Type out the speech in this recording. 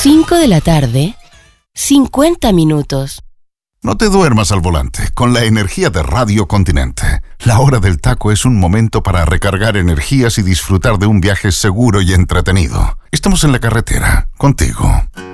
5 de la tarde, 50 minutos. No te duermas al volante con la energía de Radio Continente. La hora del taco es un momento para recargar energías y disfrutar de un viaje seguro y entretenido. Estamos en la carretera, contigo.